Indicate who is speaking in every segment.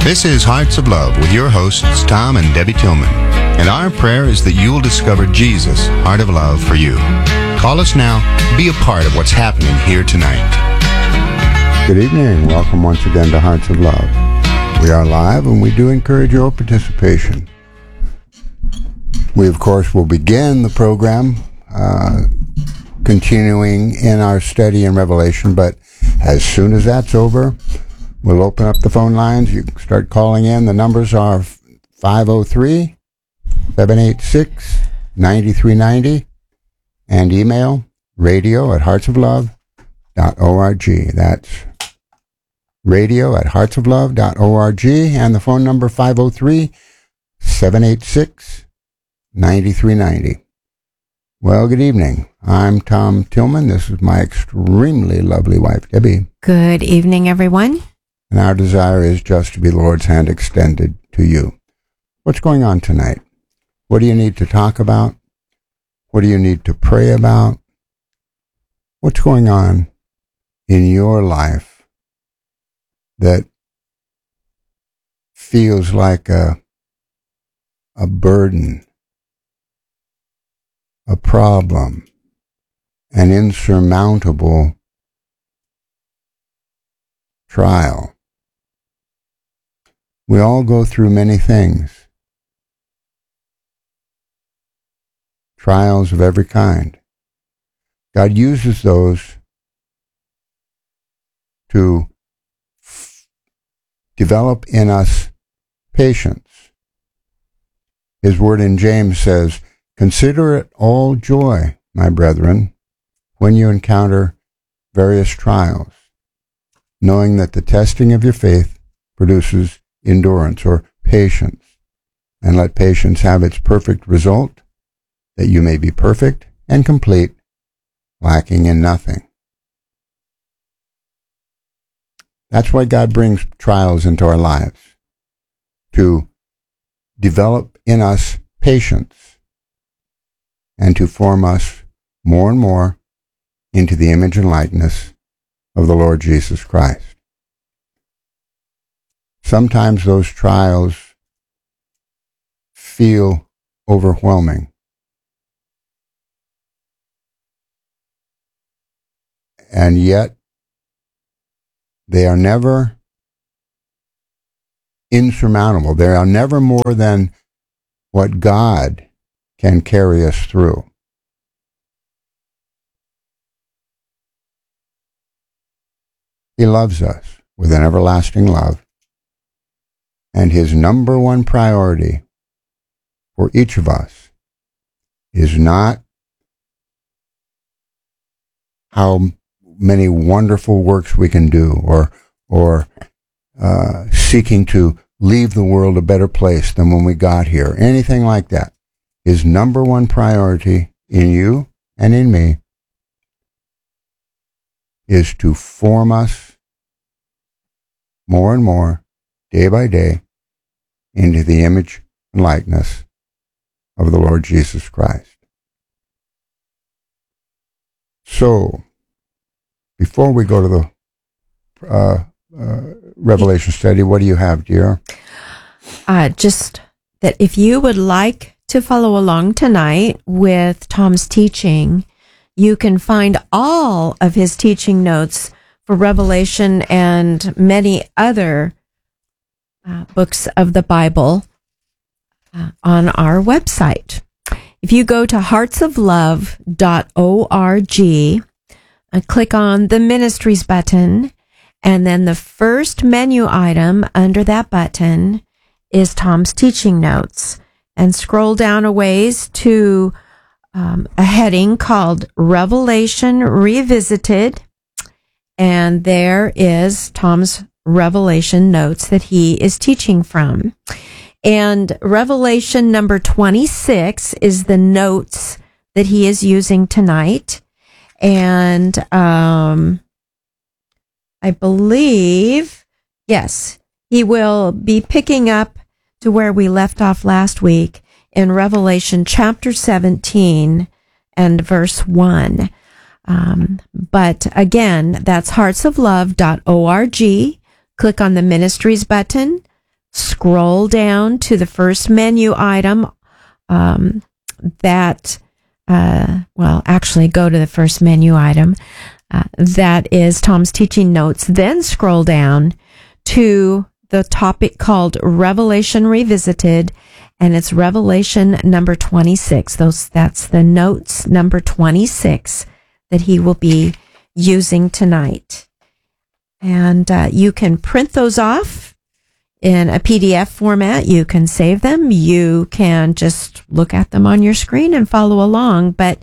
Speaker 1: This is Hearts of Love with your hosts, Tom and Debbie Tillman. And our prayer is that you'll discover Jesus' heart of love for you. Call us now. Be a part of what's happening here tonight.
Speaker 2: Good evening. Welcome once again to Hearts of Love. We are live and we do encourage your participation. We, of course, will begin the program continuing in our study in Revelation, but as soon as that's over, we'll open up the phone lines. You can start calling in. The numbers are 503-786-9390 and email radio@heartsoflove.org. That's radio@heartsoflove.org, and the phone number 503-786-9390. Well, good evening. I'm Tom Tillman. This is my extremely lovely wife, Debbie.
Speaker 3: Good evening, everyone.
Speaker 2: And our desire is just to be the Lord's hand extended to you. What's going on tonight? What do you need to talk about? What do you need to pray about? What's going on in your life that feels like a burden, a problem, an insurmountable trial? We all go through many things, trials of every kind. God uses those to develop in us patience. His word in James says, "Consider it all joy, my brethren, when you encounter various trials, knowing that the testing of your faith produces endurance," or patience. "And let patience have its perfect result, that you may be perfect and complete, lacking in nothing." That's why God brings trials into our lives, to develop in us patience and to form us more and more into the image and likeness of the Lord Jesus Christ. Sometimes those trials feel overwhelming. And yet, they are never insurmountable. They are never more than what God can carry us through. He loves us with an everlasting love. And his number one priority for each of us is not how many wonderful works we can do, or seeking to leave the world a better place than when we got here, anything like that. His number one priority in you and in me is to form us more and more, day by day, into the image and likeness of the Lord Jesus Christ. So, before we go to the Revelation study, what do you have, dear?
Speaker 3: Just that if you would like to follow along tonight with Tom's teaching, you can find all of his teaching notes for Revelation and many other books of the Bible on our website. If you go to heartsoflove.org, click on the Ministries button, and then the first menu item under that button is Tom's teaching notes. And scroll down a ways to a heading called Revelation Revisited, and there is Tom's Revelation notes that he is teaching from. And Revelation number 26 is the notes that he is using tonight. And I believe, yes, he will be picking up to where we left off last week in Revelation chapter 17 and verse 1. But again, that's heartsoflove.org. Click on the Ministries button, scroll down to the first menu item actually go to the first menu item. That is Tom's teaching notes. Then scroll down to the topic called Revelation Revisited, and it's Revelation number 26. That's the notes number 26 that he will be using tonight. And you can print those off in a PDF format. You can save them. You can just look at them on your screen and follow along. But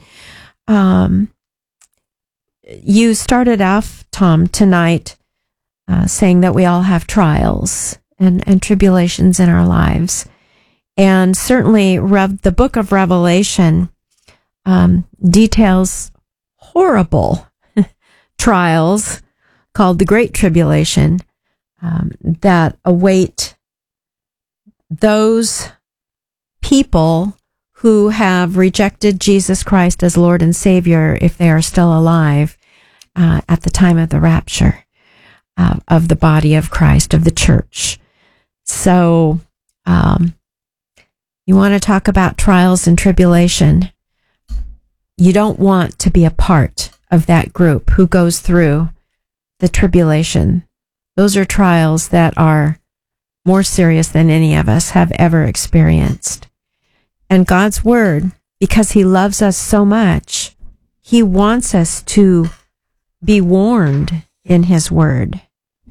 Speaker 3: you started off, Tom, tonight saying that we all have trials and tribulations in our lives. And certainly the book of Revelation details horrible trials called the Great Tribulation that await those people who have rejected Jesus Christ as Lord and Savior if they are still alive at the time of the rapture of the body of Christ, of the church. So you want to talk about trials and tribulation. You don't want to be a part of that group who goes through the tribulation. Those are trials that are more serious than any of us have ever experienced. And God's Word, because He loves us so much, He wants us to be warned in His Word.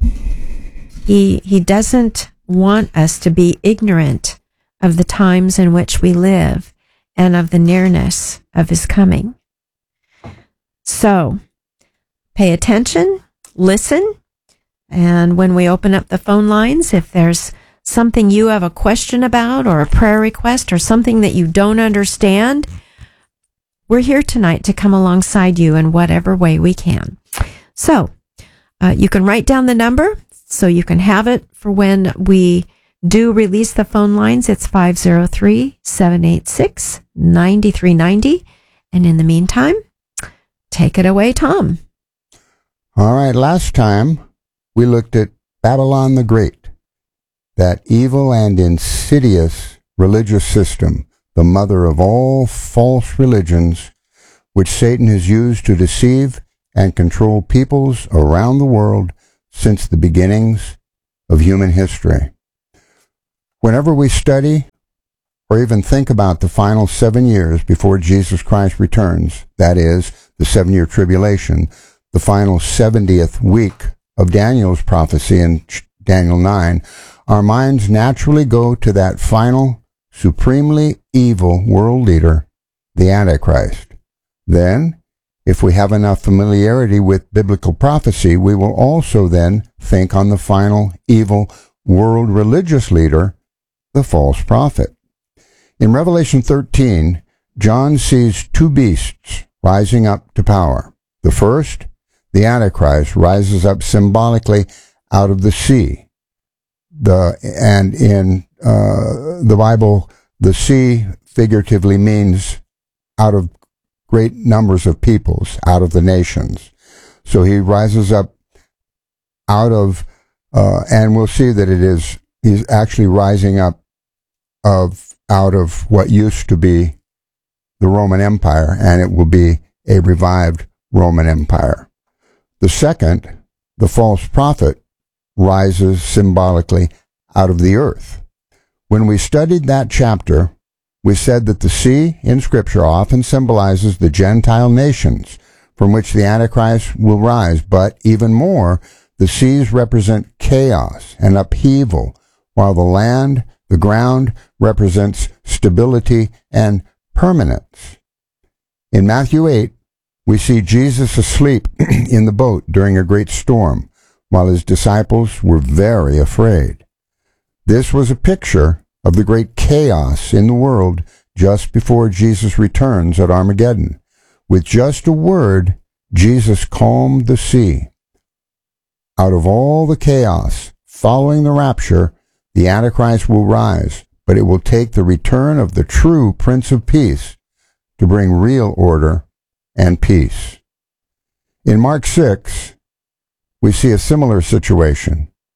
Speaker 3: He doesn't want us to be ignorant of the times in which we live and of the nearness of His coming. So, pay attention, listen, and when we open up the phone lines, if there's something you have a question about or a prayer request or something that you don't understand, we're here tonight to come alongside you in whatever way we can. So, you can write down the number so you can have it for when we do release the phone lines. It's 503-786-9390. And in the meantime, take it away, Tom.
Speaker 2: All right, last time we looked at Babylon the Great, that evil and insidious religious system, the mother of all false religions, which Satan has used to deceive and control peoples around the world since the beginnings of human history. Whenever we study or even think about the final 7 years before Jesus Christ returns, that is, the 7-year tribulation, the final 70th week of Daniel's prophecy in Daniel 9, our minds naturally go to that final, supremely evil world leader, the Antichrist. Then, if we have enough familiarity with biblical prophecy, we will also then think on the final evil world religious leader, the false prophet. In Revelation 13, John sees two beasts rising up to power. The first, the Antichrist, rises up symbolically out of the sea. And in the Bible, the sea figuratively means out of great numbers of peoples, out of the nations. So he rises up out of, and we'll see that he's actually rising up out of what used to be the Roman Empire, and it will be a revived Roman Empire. The second, the false prophet, rises symbolically out of the earth. When we studied that chapter, we said that the sea in Scripture often symbolizes the Gentile nations from which the Antichrist will rise, but even more, the seas represent chaos and upheaval, while the land, the ground, represents stability and permanence. In Matthew 8, we see Jesus asleep in the boat during a great storm, while his disciples were very afraid. This was a picture of the great chaos in the world just before Jesus returns at Armageddon. With just a word, Jesus calmed the sea. Out of all the chaos following the rapture, the Antichrist will rise, but it will take the return of the true Prince of Peace to bring real order and peace. In Mark 6, we see a similar situation.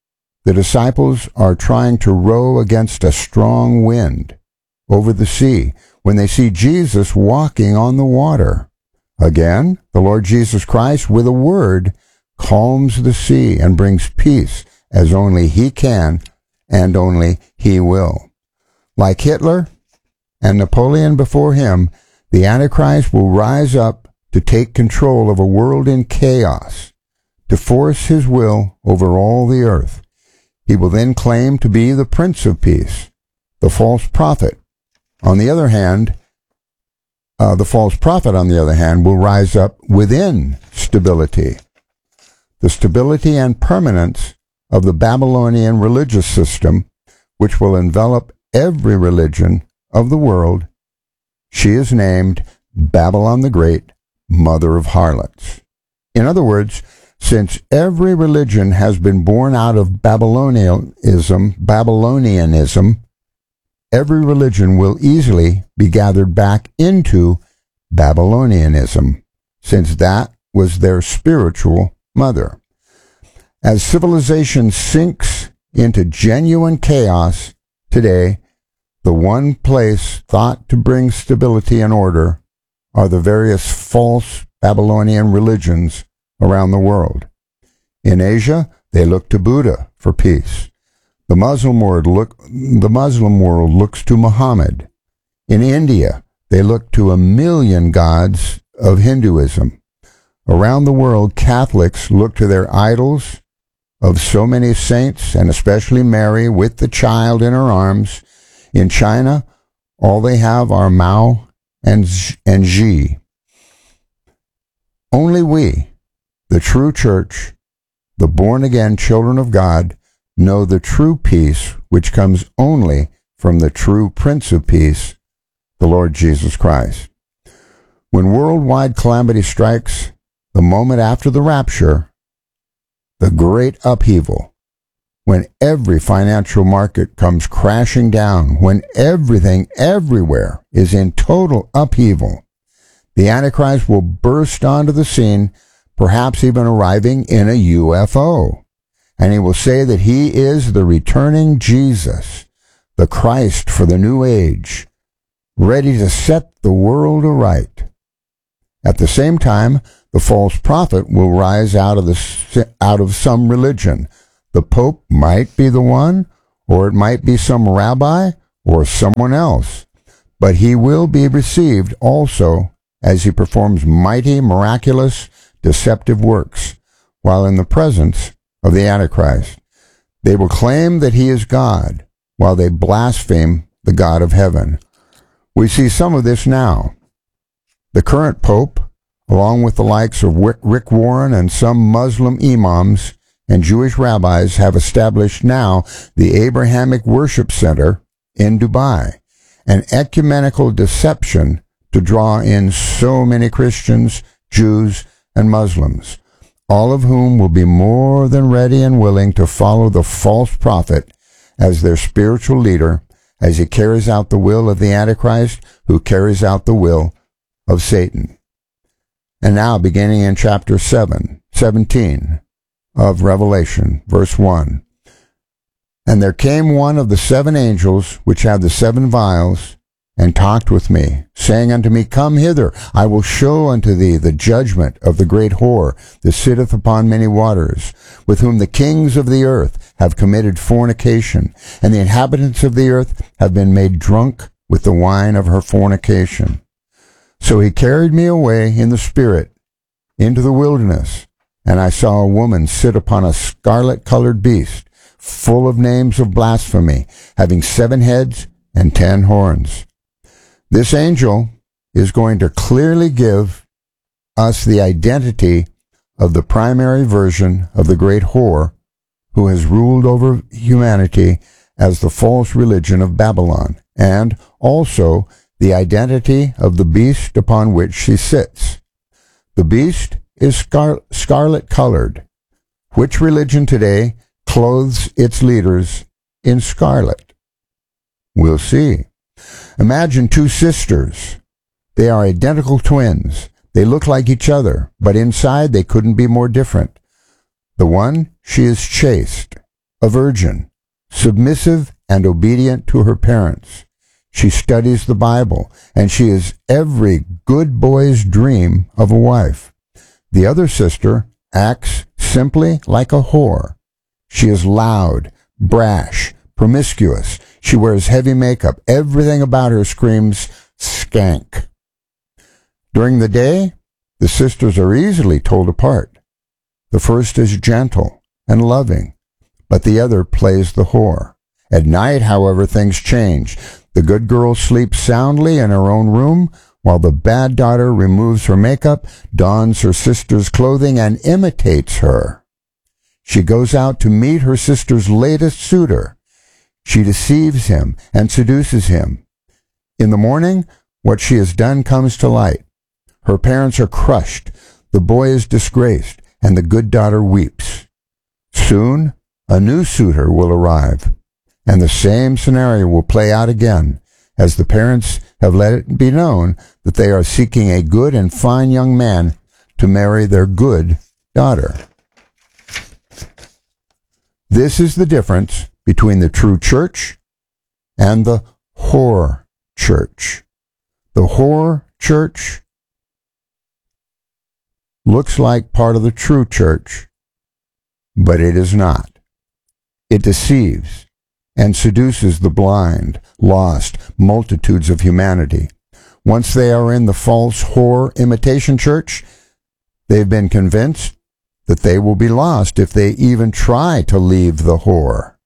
Speaker 2: The disciples are trying to row against a strong wind over the sea when they see Jesus walking on the water. Again, the Lord Jesus Christ, with a word, calms the sea and brings peace as only he can and only he will. Like Hitler and Napoleon before him, the Antichrist will rise up to take control of a world in chaos, to force his will over all the earth. He will then claim to be the Prince of Peace, the false prophet. On the other hand, the false prophet, on the other hand, will rise up within stability. The stability and permanence of the Babylonian religious system, which will envelop every religion of the world. She is named Babylon the Great, Mother of Harlots. In other words, since every religion has been born out of Babylonianism, every religion will easily be gathered back into Babylonianism, since that was their spiritual mother. As civilization sinks into genuine chaos today, the one place thought to bring stability and order are the various false Babylonian religions around the world. In Asia, they look to Buddha for peace. The Muslim world looks to Muhammad. In India, they look to 1,000,000 gods of Hinduism. Around the world, Catholics look to their idols of so many saints, and especially Mary with the child in her arms. In China, all they have are Mao and Xi. Only we, the true church, the born-again children of God, know the true peace which comes only from the true Prince of Peace, the Lord Jesus Christ. When worldwide calamity strikes, the moment after the rapture, the great upheaval, when every financial market comes crashing down, when everything everywhere is in total upheaval, the Antichrist will burst onto the scene, perhaps even arriving in a UFO. And he will say that he is the returning Jesus, the Christ for the new age, ready to set the world aright. At the same time, the false prophet will rise out of some religion. The Pope might be the one, or it might be some rabbi or someone else. But he will be received also as he performs mighty, miraculous, deceptive works, while in the presence of the Antichrist. They will claim that he is God, while they blaspheme the God of heaven. We see some of this now. The current Pope, along with the likes of Rick Warren and some Muslim imams and Jewish rabbis, have established now the Abrahamic Worship Center in Dubai, an ecumenical deception to draw in so many Christians, Jews, and Muslims, all of whom will be more than ready and willing to follow the false prophet as their spiritual leader, as he carries out the will of the Antichrist, who carries out the will of Satan. And now, beginning in chapter 17 of Revelation, verse 1. And there came one of the 7 angels which had the 7 vials, and talked with me, saying unto me, Come hither, I will show unto thee the judgment of the great whore that sitteth upon many waters, with whom the kings of the earth have committed fornication, and the inhabitants of the earth have been made drunk with the wine of her fornication. So he carried me away in the spirit into the wilderness, and I saw a woman sit upon a scarlet-colored beast, full of names of blasphemy, having 7 heads and 10 horns. This angel is going to clearly give us the identity of the primary version of the great whore who has ruled over humanity as the false religion of Babylon, and also the identity of the beast upon which she sits. The beast is scarlet-colored. Which religion today clothes its leaders in scarlet? We'll see. Imagine 2 sisters. They are identical twins. They look like each other, but inside they couldn't be more different. The one, she is chaste, a virgin, submissive and obedient to her parents. She studies the Bible, and she is every good boy's dream of a wife. The other sister acts simply like a whore. She is loud, brash, promiscuous. She wears heavy makeup. Everything about her screams skank. During the day, the sisters are easily told apart. The first is gentle and loving, but the other plays the whore. At night, however, things change. The good girl sleeps soundly in her own room, while the bad daughter removes her makeup, dons her sister's clothing, and imitates her. She goes out to meet her sister's latest suitor. She deceives him and seduces him. In the morning, what she has done comes to light. Her parents are crushed, the boy is disgraced, and the good daughter weeps. Soon, a new suitor will arrive, and the same scenario will play out again, as the parents have let it be known that they are seeking a good and fine young man to marry their good daughter. This is the difference between the true church and the whore church. The whore church looks like part of the true church, but it is not. It deceives and seduces the blind, lost multitudes of humanity. Once they are in the false whore imitation church, they've been convinced that they will be lost if they even try to leave the whore.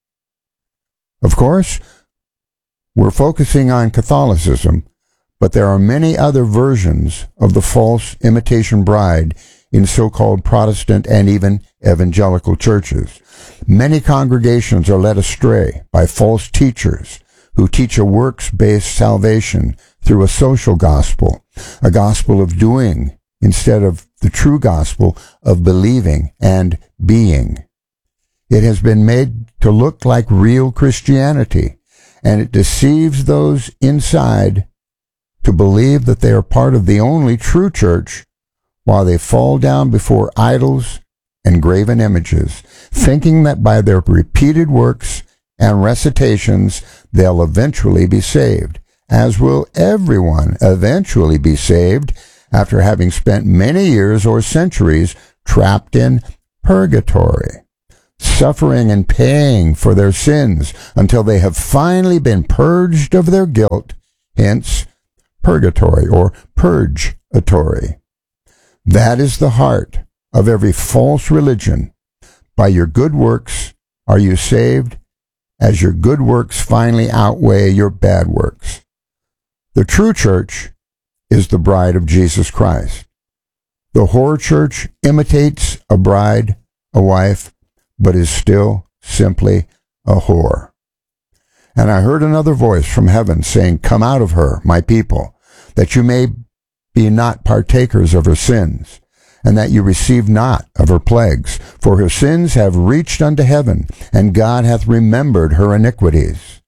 Speaker 2: Of course, we're focusing on Catholicism, but there are many other versions of the false imitation bride in so-called Protestant and even evangelical churches. Many congregations are led astray by false teachers who teach a works-based salvation through a social gospel, a gospel of doing instead of the true gospel of believing and being. It has been made to look like real Christianity, and it deceives those inside to believe that they are part of the only true church, while they fall down before idols and graven images, thinking that by their repeated works and recitations they'll eventually be saved, as will everyone eventually be saved after having spent many years or centuries trapped in purgatory, suffering and paying for their sins until they have finally been purged of their guilt, hence purgatory or purgatory. That is the heart of every false religion. By your good works are you saved, as your good works finally outweigh your bad works. The true church is the bride of Jesus Christ. The whore church imitates a bride, a wife, but is still simply a whore. And I heard another voice from heaven saying, "Come out of her, my people, that you may be not partakers of her sins, and that you receive not of her plagues. For her sins have reached unto heaven, and God hath remembered her iniquities."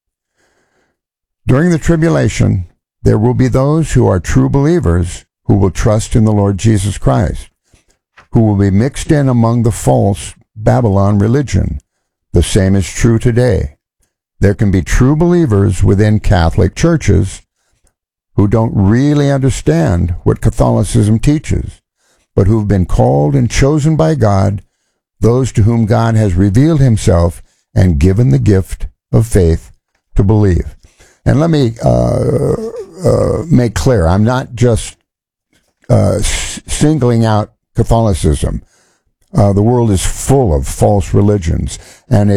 Speaker 2: During the tribulation, there will be those who are true believers who will trust in the Lord Jesus Christ, who will be mixed in among the false Babylon religion. The same is true today. There can be true believers within Catholic churches who don't really understand what Catholicism teaches, but who've been called and chosen by God, those to whom God has revealed himself and given the gift of faith to believe. And let me make clear, I'm not just singling out Catholicism. The world is full of false religions, and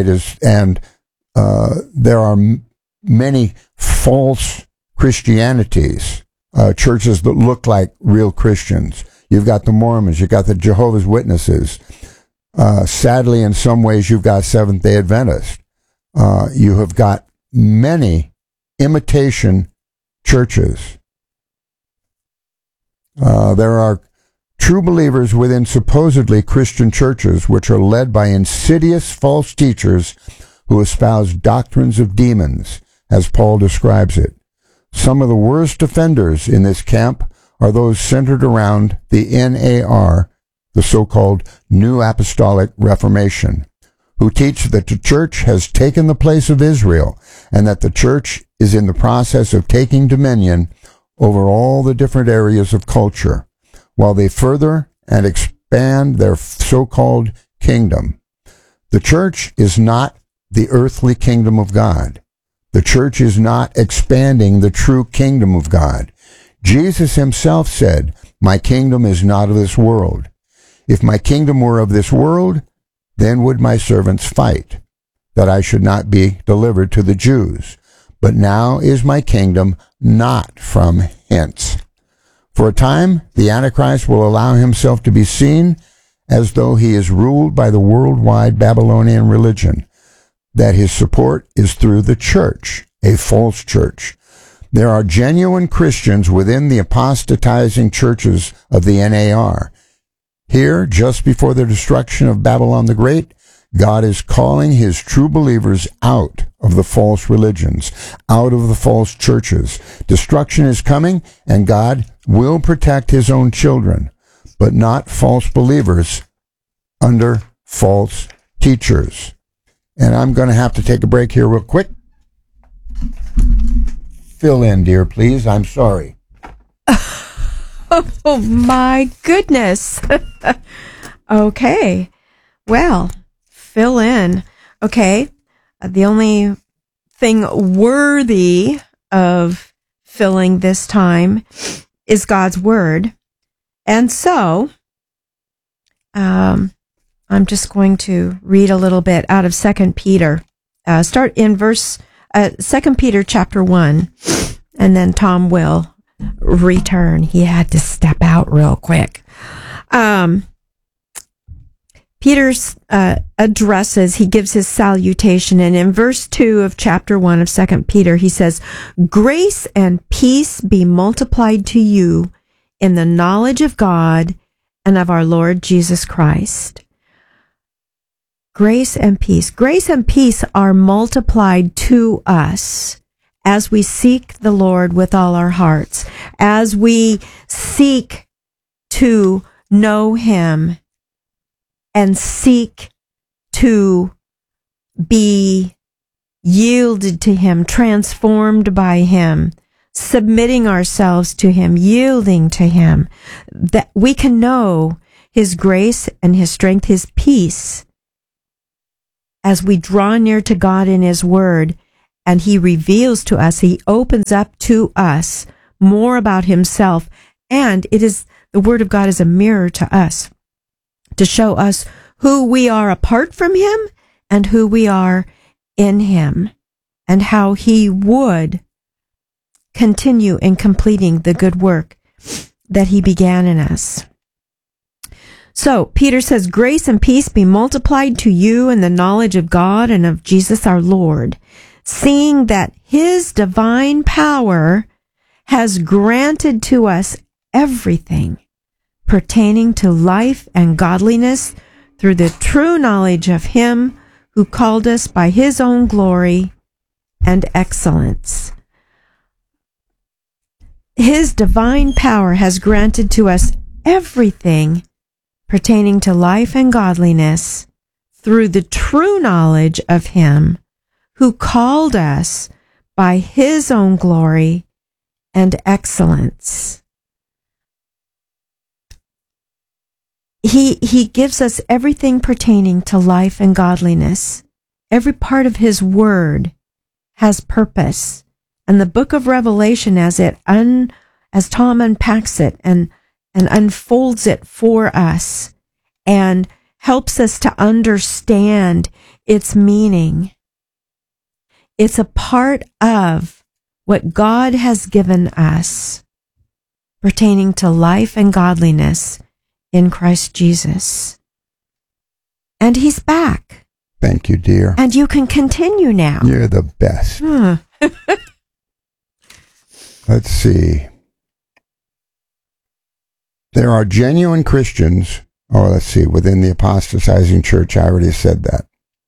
Speaker 2: there are many false Christianities, churches that look like real Christians. You've got the Mormons, you've got the Jehovah's Witnesses. Sadly, in some ways, you've got Seventh-day Adventists. You have got many imitation churches. There are true believers within supposedly Christian churches which are led by insidious false teachers who espouse doctrines of demons, as Paul describes it. Some of the worst offenders in this camp are those centered around the NAR, the so-called New Apostolic Reformation, who teach that the church has taken the place of Israel and that the church is in the process of taking dominion over all the different areas of culture, while they further and expand their so-called kingdom. The church is not the earthly kingdom of God. The church is not expanding the true kingdom of God. Jesus himself said, "My kingdom is not of this world. If my kingdom were of this world, then would my servants fight, that I should not be delivered to the Jews. But now is my kingdom not from hence." For a time, the Antichrist will allow himself to be seen as though he is ruled by the worldwide Babylonian religion, that his support is through the church, a false church. There are genuine Christians within the apostatizing churches of the NAR. Here, just before the destruction of Babylon the Great, God is calling his true believers out of the false religions, out of the false churches. Destruction is coming, and God will protect his own children, but not false believers under false teachers. And I'm going to have to take a break here real quick. Fill in, dear, please. I'm sorry.
Speaker 3: Oh, my goodness. Okay. Well, fill in. Okay. The only thing worthy of filling this time is God's word. And so, I'm just going to read a little bit out of 2 Peter. Start in 2 Peter chapter 1, and then Tom will return. He had to step out real quick. Peter's addresses, he gives his salutation, and in verse 2 of chapter 1 of 2 Peter, he says, "Grace and peace be multiplied to you in the knowledge of God and of our Lord Jesus Christ." Grace and peace. Grace and peace are multiplied to us as we seek the Lord with all our hearts, as we seek to know him and seek to be yielded to him, transformed by him, submitting ourselves to him, yielding to him, that we can know his grace and his strength, his peace, as we draw near to God in his word, and he reveals to us, he opens up to us more about himself. And it is, the word of God is a mirror to us to show us who we are apart from him and who we are in him, and how he would continue in completing the good work that he began in us. So Peter says, "Grace and peace be multiplied to you in the knowledge of God and of Jesus our Lord, seeing that his divine power has granted to us everything pertaining to life and godliness through the true knowledge of him who called us by his own glory and excellence." His divine power has granted to us everything pertaining to life and godliness through the true knowledge of him who called us by his own glory and excellence. He gives us everything pertaining to life and godliness. Every part of his word has purpose. And the book of Revelation, as Tom unpacks it and unfolds it for us and helps us to understand its meaning, it's a part of what God has given us pertaining to life and godliness in Christ Jesus. And he's back.
Speaker 2: Thank you, dear.
Speaker 3: And you can continue now.
Speaker 2: You're the best. Let's see. There are genuine Christians. Oh, let's see. Within the apostatizing church, I already said that.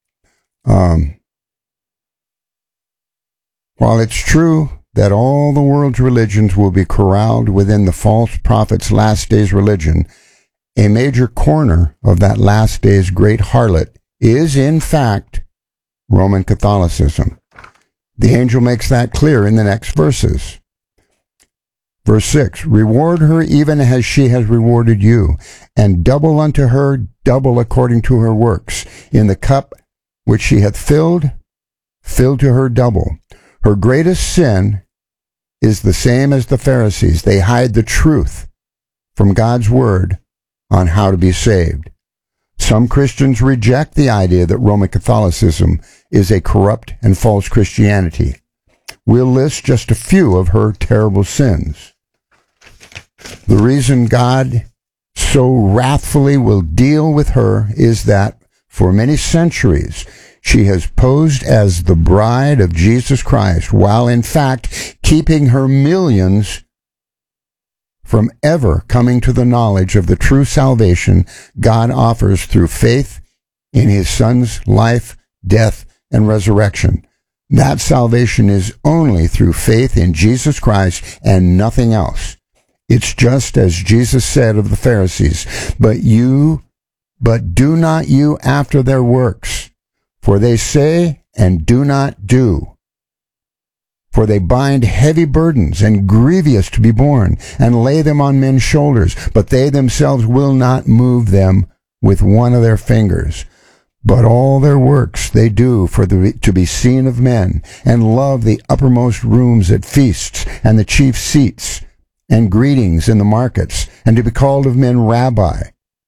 Speaker 2: While it's true that all the world's religions will be corralled within the false prophet's last days religion, a major corner of that last day's great harlot is in fact Roman Catholicism. The angel makes that clear in the next verses. Verse 6, reward her even as she has rewarded you, and double unto her, double according to her works. In the cup which she hath filled, fill to her double. Her greatest sin is the same as the Pharisees. They hide the truth from God's word on how to be saved. Some Christians reject the idea that Roman Catholicism is a corrupt and false Christianity. We'll list just a few of her terrible sins. The reason God so wrathfully will deal with her is that for many centuries she has posed as the bride of Jesus Christ, while in fact keeping her millions from ever coming to the knowledge of the true salvation God offers through faith in his Son's life, death, and resurrection. That salvation is only through faith in Jesus Christ and nothing else. It's just as Jesus said of the Pharisees, but do not you after their works, for they say and do not do. For they bind heavy burdens and grievous to be borne, and lay them on men's shoulders, but they themselves will not move them with one of their fingers. But all their works they do to be seen of men, and love the uppermost rooms at feasts, and the chief seats, and greetings in the markets, and to be called of men Rabbi.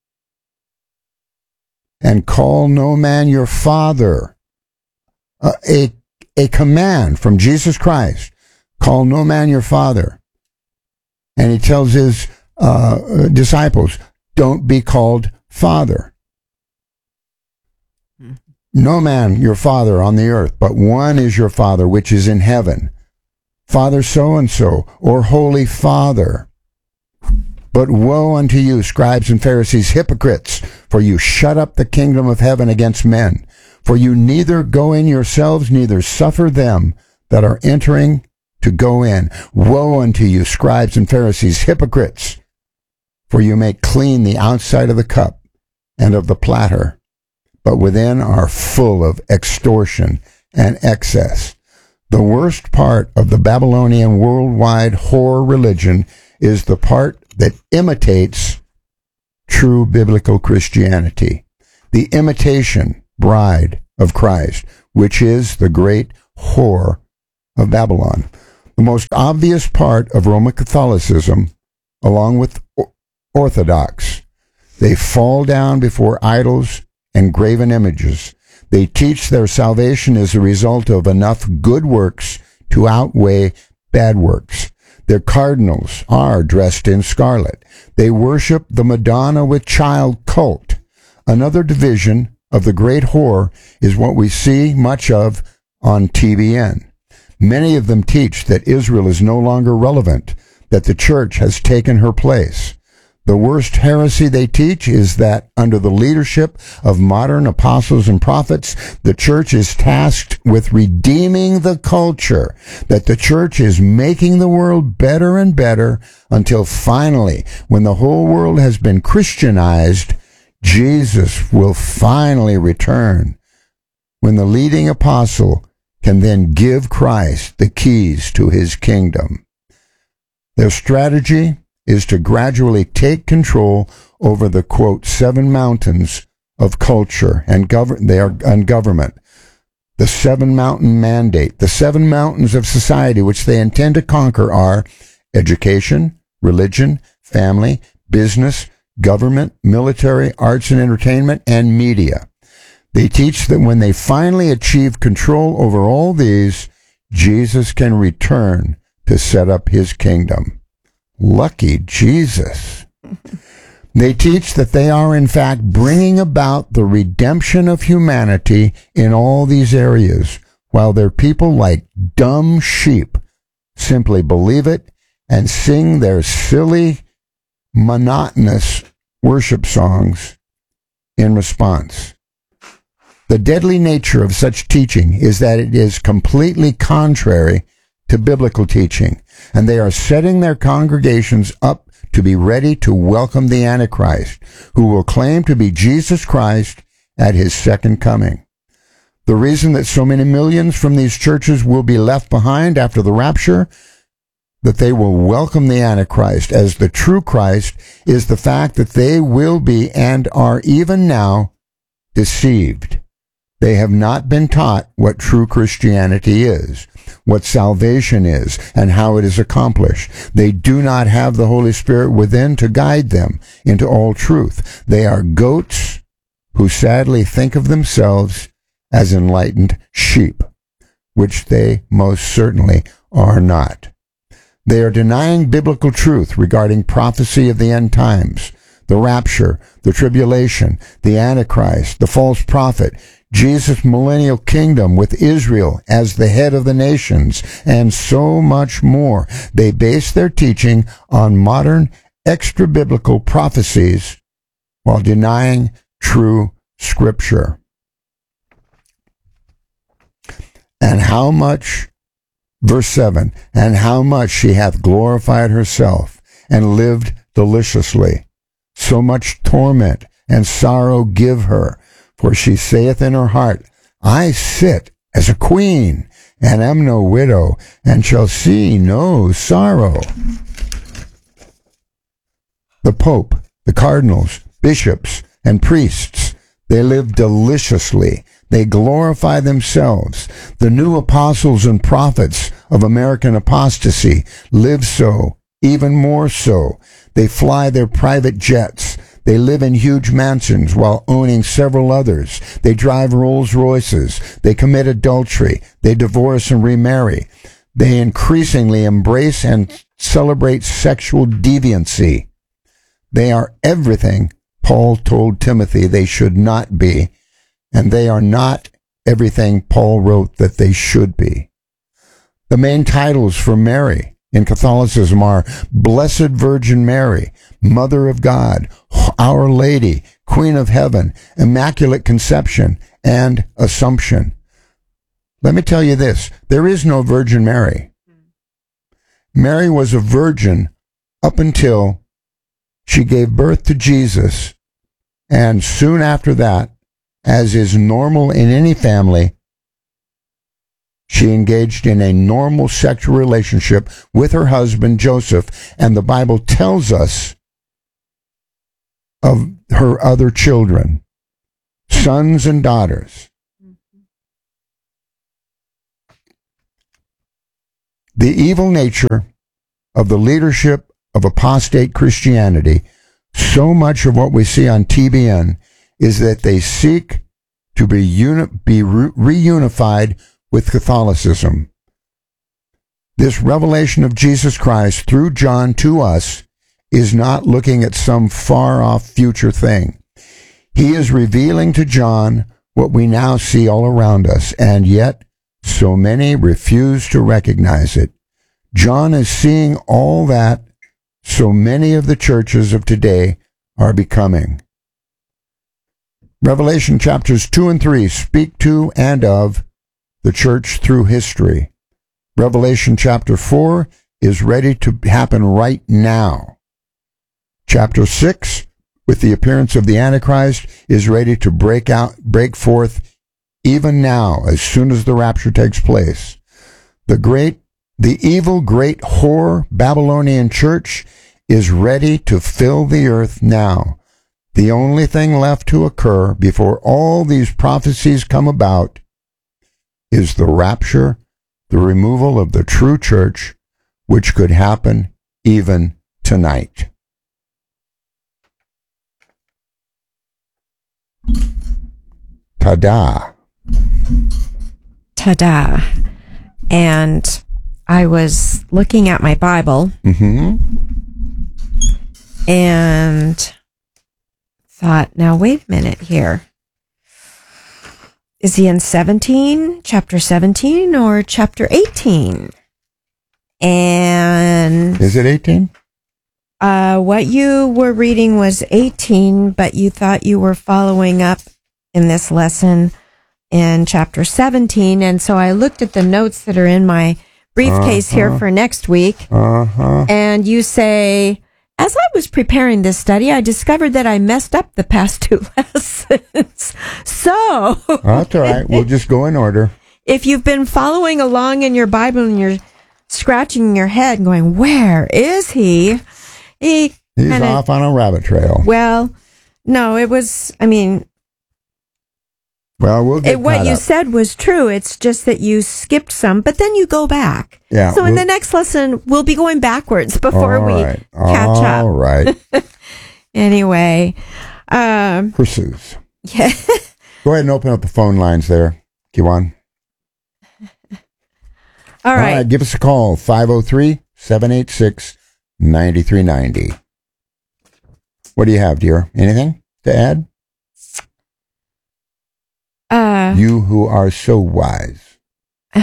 Speaker 2: And call no man your father. A command from Jesus Christ. Call no man your father. And he tells his disciples, don't be called father. No man your father on the earth, but one is your Father which is in heaven. Father so-and-so, or Holy Father. But woe unto you, scribes and Pharisees, hypocrites, for you shut up the kingdom of heaven against men. For you neither go in yourselves, neither suffer them that are entering to go in. Woe unto you, scribes and Pharisees, hypocrites, for you make clean the outside of the cup and of the platter, but within are full of extortion and excess. The worst part of the Babylonian worldwide whore religion is the part that imitates true biblical Christianity. The imitation bride of Christ, which is the great whore of Babylon. The most obvious part of Roman Catholicism, along with Orthodox, they fall down before idols and graven images. They teach their salvation is a result of enough good works to outweigh bad works. Their cardinals are dressed in scarlet. They worship the Madonna with child cult. Another division of the great whore is what we see much of on TBN. Many of them teach that Israel is no longer relevant, that the church has taken her place. The worst heresy they teach is that under the leadership of modern apostles and prophets, the church is tasked with redeeming the culture, that the church is making the world better and better until finally, when the whole world has been Christianized, Jesus will finally return, when the leading apostle can then give Christ the keys to his kingdom. Their strategy is to gradually take control over the, quote, 7 mountains of culture and government. The 7 mountain mandate, the 7 mountains of society which they intend to conquer are education, religion, family, business, government, military, arts and entertainment, and media. They teach that when they finally achieve control over all these, Jesus can return to set up his kingdom. Lucky Jesus. They teach that they are in fact bringing about the redemption of humanity in all these areas, while their people, like dumb sheep, simply believe it and sing their silly, monotonous worship songs in response. The deadly nature of such teaching is that it is completely contrary to biblical teaching, and they are setting their congregations up to be ready to welcome the Antichrist, who will claim to be Jesus Christ at his second coming. The reason that so many millions from these churches will be left behind after the rapture, that they will welcome the Antichrist as the true Christ, is the fact that they will be and are even now deceived. They have not been taught what true Christianity is, what salvation is, and how it is accomplished. They do not have the Holy Spirit within to guide them into all truth. They are goats who sadly think of themselves as enlightened sheep, which they most certainly are not. They are denying biblical truth regarding prophecy of the end times, the rapture, the tribulation, the Antichrist, the false prophet, Jesus' millennial kingdom with Israel as the head of the nations, and so much more. They base their teaching on modern extra-biblical prophecies while denying true Scripture. And how much, verse 7, and how much she hath glorified herself and lived deliciously. So much torment and sorrow give her. For she saith in her heart, I sit as a queen, and am no widow, and shall see no sorrow. The Pope, the cardinals, bishops, and priests, they live deliciously. They glorify themselves. The new apostles and prophets of American apostasy live so, even more so. They fly their private jets. They live in huge mansions while owning several others. They drive Rolls Royces. They commit adultery. They divorce and remarry. They increasingly embrace and celebrate sexual deviancy. They are everything Paul told Timothy they should not be, and they are not everything Paul wrote that they should be. The main titles for Mary in Catholicism are Blessed Virgin Mary, Mother of God, Our Lady, Queen of Heaven, Immaculate Conception, and Assumption. Let me tell you this, there is no Virgin Mary. Mary was a virgin up until she gave birth to Jesus, and soon after that, as is normal in any family, she engaged in a normal sexual relationship with her husband, Joseph, and the Bible tells us of her other children, sons and daughters. The evil nature of the leadership of apostate Christianity, so much of what we see on TBN is that they seek to be reunified with Catholicism. This revelation of Jesus Christ through John to us is not looking at some far-off future thing. He is revealing to John what we now see all around us, and yet so many refuse to recognize it. John is seeing all that so many of the churches of today are becoming. Revelation chapters 2 and 3 speak to and of the church through history. Revelation chapter 4 is ready to happen right now. Chapter 6, with the appearance of the Antichrist, is ready to break forth even now, as soon as the rapture takes place. The evil great whore Babylonian church is ready to fill the earth now. The only thing left to occur before all these prophecies come about is the rapture, the removal of the true church, which could happen even tonight. Ta-da.
Speaker 3: Ta-da. And I was looking at my Bible and thought, now wait a minute here. Is he in chapter 17 or chapter 18? And
Speaker 2: is it 18?
Speaker 3: What you were reading was 18, but you thought you were following up in this lesson in chapter 17. And so I looked at the notes that are in my briefcase here for next week. And you say as I was preparing this study, I discovered that I messed up the past 2 lessons. So,
Speaker 2: Oh, that's all right. We'll just go in order.
Speaker 3: if you've been following along in your Bible and you're scratching your head and going, where is he?
Speaker 2: He's off on a rabbit trail.
Speaker 3: Well, no, it was,
Speaker 2: Well, we'll get
Speaker 3: what
Speaker 2: caught
Speaker 3: you
Speaker 2: up.
Speaker 3: said was true. It's just that you skipped some, but then you go back.
Speaker 2: Yeah,
Speaker 3: So in the next lesson, we'll be going backwards before we catch up.
Speaker 2: All right.
Speaker 3: Anyway,
Speaker 2: Pursues.
Speaker 3: yeah.
Speaker 2: Go ahead and open up the phone lines there, Kiwan.
Speaker 3: All right.
Speaker 2: Give us a call, 503-786-9390. What do you have, dear? Anything to add? You who are so wise. You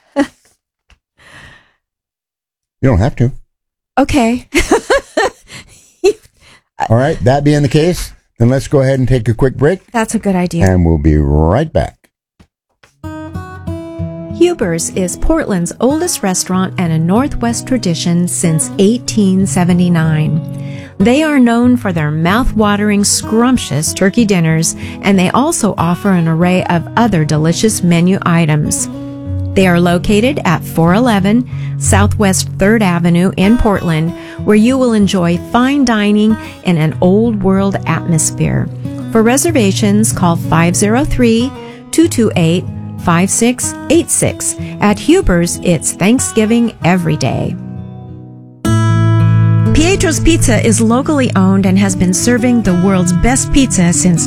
Speaker 2: don't have to.
Speaker 3: Okay.
Speaker 2: All right. That being the case, then let's go ahead and take a quick break,
Speaker 3: That's a good idea.
Speaker 2: and we'll be right back.
Speaker 3: Huber's is Portland's oldest restaurant and a Northwest tradition since 1879. They are known for their mouth-watering, scrumptious turkey dinners, and they also offer an array of other delicious menu items. They are located at 411 Southwest 3rd Avenue in Portland, where you will enjoy fine dining in an old-world atmosphere. For reservations, call 503-228-5686. At Huber's, it's Thanksgiving every day. Pietro's Pizza is locally owned and has been serving the world's best pizza since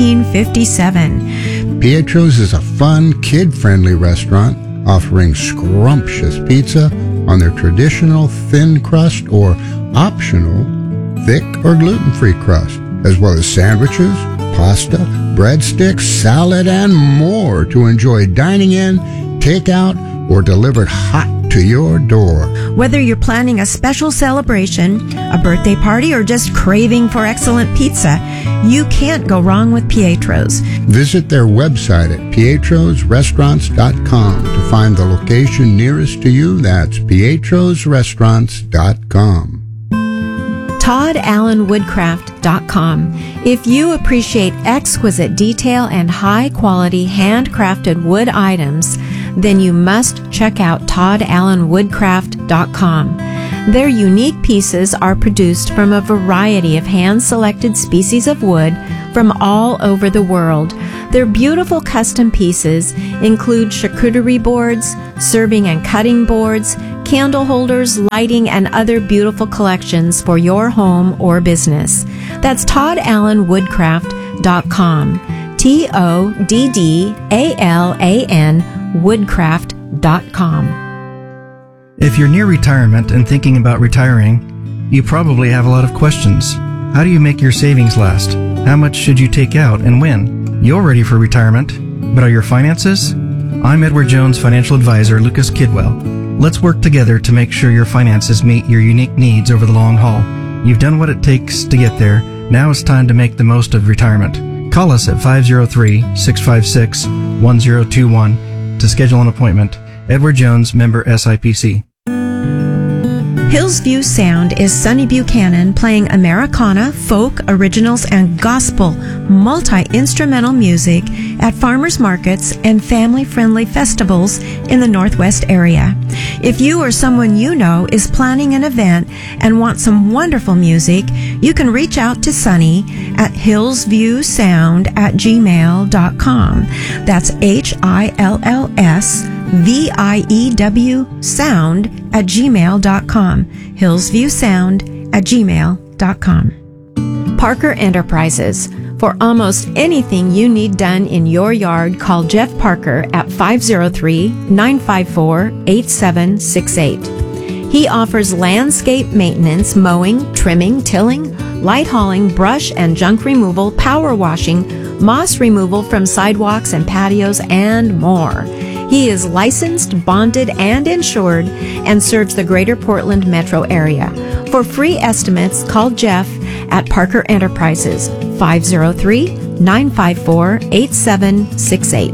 Speaker 3: 1957.
Speaker 2: Pietro's is a fun, kid-friendly restaurant offering scrumptious pizza on their traditional thin crust or optional thick or gluten-free crust, as well as sandwiches, pasta, breadsticks, salad, and more to enjoy dining in, takeout, or delivered hot to your door.
Speaker 3: Whether you're planning a special celebration, a birthday party, or just craving for excellent pizza, you can't go wrong with Pietro's.
Speaker 2: Visit their website at pietrosrestaurants.com to find the location nearest to you. That's pietrosrestaurants.com.
Speaker 3: ToddAllenWoodcraft.com. If you appreciate exquisite detail and high-quality handcrafted wood items, then you must check out ToddAllenWoodcraft.com. Their unique pieces are produced from a variety of hand-selected species of wood from all over the world. Their beautiful custom pieces include charcuterie boards, serving and cutting boards, candle holders, lighting, and other beautiful collections for your home or business. That's ToddAllenWoodcraft.com. ToddAllan Woodcraft.com.
Speaker 4: If you're near retirement and thinking about retiring, you probably have a lot of questions. How do you make your savings last? How much should you take out and when? You're ready for retirement, but are your finances? I'm Edward Jones financial advisor Lucas Kidwell. Let's work together to make sure your finances meet your unique needs over the long haul. You've done what it takes to get there. Now it's time to make the most of retirement. Call us at 503-656-1021 to schedule an appointment. Edward Jones, member SIPC.
Speaker 3: Hillsview Sound is Sonny Buchanan playing Americana, folk, originals, and gospel multi-instrumental music at farmers markets and family-friendly festivals in the Northwest area. If you or someone you know is planning an event and want some wonderful music, you can reach out to Sonny at hillsviewsound@gmail.com. That's HILLSVIEW sound@gmail.com. hillsviewsound@gmail.com. Parker Enterprises. For almost anything you need done in your yard, call Jeff Parker at 503-954-8768. He offers landscape maintenance, mowing, trimming, tilling, light hauling, brush and junk removal, power washing, moss removal from sidewalks and patios, and more. He is licensed, bonded, and insured and serves the greater Portland metro area. For free estimates, call Jeff at Parker Enterprises, 503-954-8768.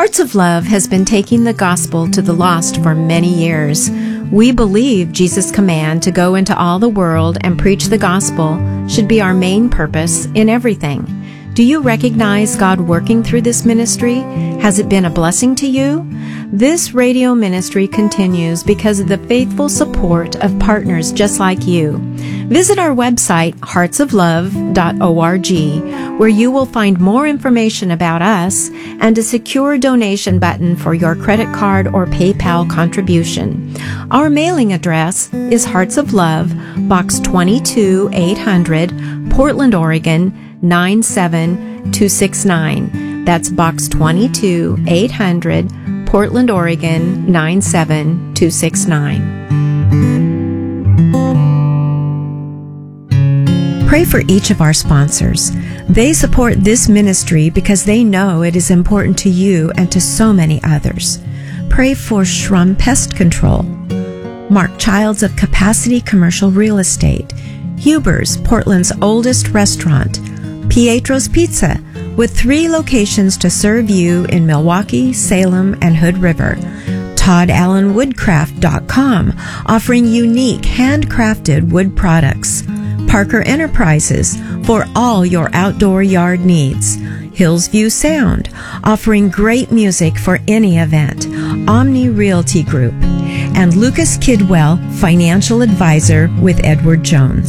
Speaker 3: Hearts of Love has been taking the gospel to the lost for many years. We believe Jesus' command to go into all the world and preach the gospel should be our main purpose in everything. Do you recognize God working through this ministry? Has it been a blessing to you? This radio ministry continues because of the faithful support of partners just like you. Visit our website, heartsoflove.org, where you will find more information about us and a secure donation button for your credit card or PayPal contribution. Our mailing address is Hearts of Love, Box 22-800, Portland, Oregon, 97269. That's Box 22-800, Portland, Oregon, 97269. Pray for each of our sponsors. They support this ministry because they know it is important to you and to so many others. Pray for Shrum Pest Control, Mark Childs of Capacity Commercial Real Estate, Huber's, Portland's oldest restaurant, Pietro's Pizza, with 3 locations to serve you in Milwaukee, Salem, and Hood River. ToddAllenWoodcraft.com, offering unique handcrafted wood products. Parker Enterprises, for all your outdoor yard needs. Hillsview Sound, offering great music for any event. Omni Realty Group. And Lucas Kidwell, financial advisor with Edward Jones.